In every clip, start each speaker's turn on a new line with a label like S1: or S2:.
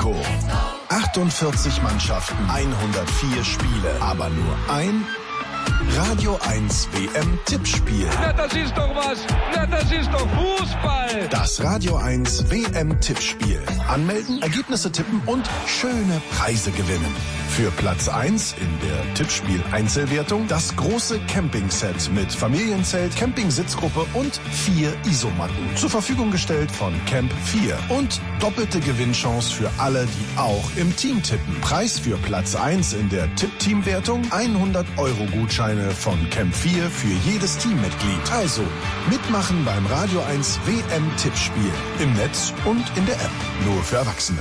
S1: Mexiko. 48 Mannschaften, 104 Spiele, aber nur ein Radio 1 WM-Tippspiel.
S2: Na, das ist doch was. Na, das ist doch Fußball.
S1: Das Radio 1 WM-Tippspiel. Anmelden, Ergebnisse tippen und schöne Preise gewinnen. Für Platz 1 in der Tippspiel-Einzelwertung das große Campingset mit Familienzelt, Campingsitzgruppe und 4 Isomatten. Zur Verfügung gestellt von Camp 4. Und doppelte Gewinnchance für alle, die auch im Team tippen. Preis für Platz 1 in der Tipp-Team-Wertung 100 € Gutscheine von Camp 4 für jedes Teammitglied. Also mitmachen beim Radio 1 WM-Tippspiel. Im Netz und in der App. Nur für Erwachsene.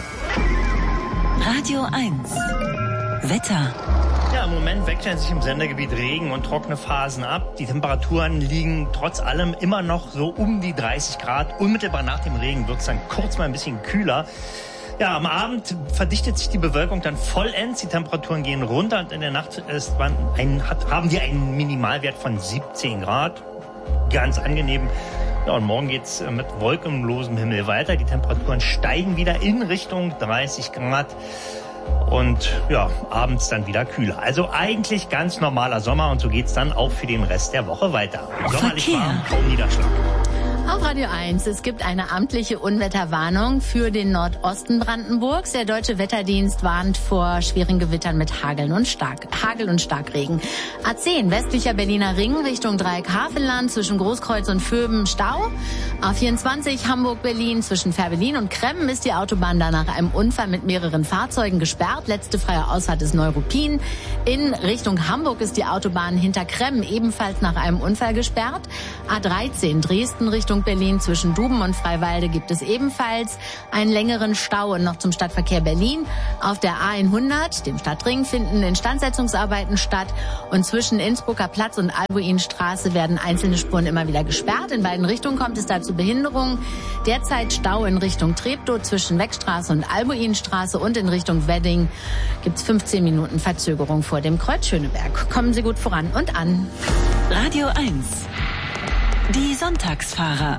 S3: Radio 1. Wetter.
S4: Ja, im Moment wechseln sich im Sendegebiet Regen und trockene Phasen ab. Die Temperaturen liegen trotz allem immer noch so um die 30 Grad. Unmittelbar nach dem Regen wird es dann kurz mal ein bisschen kühler. Ja, am Abend verdichtet sich die Bewölkung dann vollends. Die Temperaturen gehen runter und in der Nacht haben wir einen Minimalwert von 17 Grad. Ganz angenehm. Ja, und morgen geht's mit wolkenlosem Himmel weiter. Die Temperaturen steigen wieder in Richtung 30 Grad. Und ja, abends dann wieder kühler. Also eigentlich ganz normaler Sommer und so geht's dann auch für den Rest der Woche weiter. Sommerlich warm, kaum Niederschlag.
S5: Auf Radio 1, es gibt eine amtliche Unwetterwarnung für den Nordosten Brandenburgs. Der Deutsche Wetterdienst warnt vor schweren Gewittern mit Hagel und Starkregen. A10, westlicher Berliner Ring Richtung Dreieck-Havelland zwischen Großkreuz und Vöben Stau. A24 Hamburg-Berlin zwischen Fährberlin und Kremmen ist die Autobahn da nach einem Unfall mit mehreren Fahrzeugen gesperrt. Letzte freie Ausfahrt ist Neuruppin. In Richtung Hamburg ist die Autobahn hinter Kremmen ebenfalls nach einem Unfall gesperrt. A13 Dresden Richtung Berlin zwischen Duben und Freiwalde gibt es ebenfalls einen längeren Stau und noch zum Stadtverkehr Berlin. Auf der A100, dem Stadtring, finden Instandsetzungsarbeiten statt und zwischen Innsbrucker Platz und Albuinstraße werden einzelne Spuren immer wieder gesperrt. In beiden Richtungen kommt es da zu Behinderungen. Derzeit Stau in Richtung Treptow zwischen Weckstraße und Albuinstraße und in Richtung Wedding gibt es 15 Minuten Verzögerung vor dem Kreuz Schöneberg. Kommen Sie gut voran und an.
S3: Radio 1. Die Sonntagsfahrer.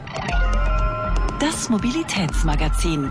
S3: Das Mobilitätsmagazin.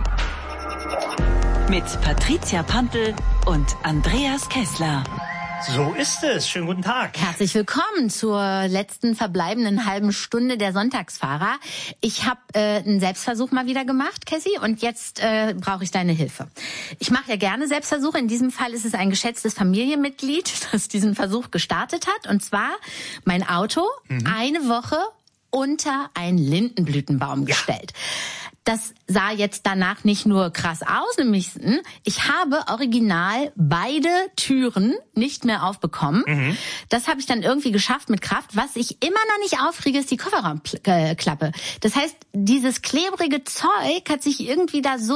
S3: Mit Patricia Pantel und Andreas Kessler.
S4: So ist es. Schönen guten Tag.
S5: Herzlich willkommen zur letzten verbleibenden halben Stunde der Sonntagsfahrer. Ich habe einen Selbstversuch mal wieder gemacht, Cassie, und jetzt brauche ich deine Hilfe. Ich mache ja gerne Selbstversuche. In diesem Fall ist es ein geschätztes Familienmitglied, das diesen Versuch gestartet hat. Und zwar mein Auto eine Woche unter einen Lindenblütenbaum gestellt. Das sah jetzt danach nicht nur krass aus, nämlich ich habe original beide Türen nicht mehr aufbekommen. Das habe ich dann irgendwie geschafft mit Kraft. Was ich immer noch nicht aufkriege, ist die Kofferraumklappe. Das heißt, dieses klebrige Zeug hat sich irgendwie da so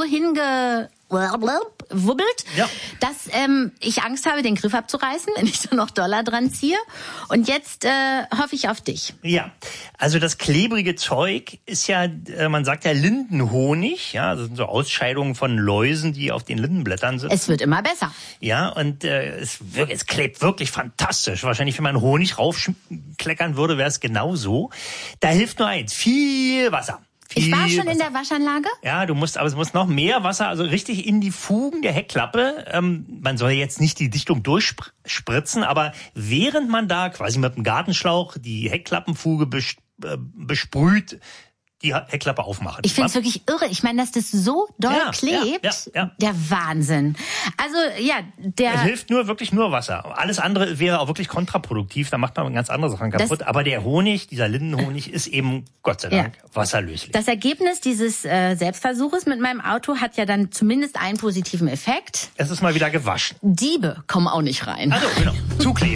S5: wubbelt, dass ich Angst habe, den Griff abzureißen, wenn ich da noch Dollar dran ziehe. Und jetzt hoffe ich auf dich.
S4: Ja, also das klebrige Zeug ist ja, man sagt ja Lindenhonig, ja, das sind so Ausscheidungen von Läusen, die auf den Lindenblättern sind.
S5: Es wird immer besser.
S4: Ja, und es klebt wirklich fantastisch. Wahrscheinlich, wenn man Honig raufkleckern würde, wäre es genauso. Da hilft nur eins, viel Wasser.
S5: Ich war schon in der Waschanlage.
S4: Ja, aber es muss noch mehr Wasser, also richtig in die Fugen der Heckklappe. Man soll jetzt nicht die Dichtung durchspritzen, aber während man da quasi mit dem Gartenschlauch die Heckklappenfuge besprüht, die Heckklappe aufmachen.
S5: Ich finde es wirklich irre. Ich meine, dass das so doll klebt.
S4: Ja.
S5: Der Wahnsinn. Also, ja,
S4: es hilft wirklich nur Wasser. Alles andere wäre auch wirklich kontraproduktiv. Da macht man ganz andere Sachen kaputt. Aber der Honig, dieser Lindenhonig, ist eben, Gott sei Dank, wasserlöslich.
S5: Das Ergebnis dieses Selbstversuches mit meinem Auto hat ja dann zumindest einen positiven Effekt.
S4: Es ist mal wieder gewaschen.
S5: Diebe kommen auch nicht rein.
S4: Also, genau. Zukleben.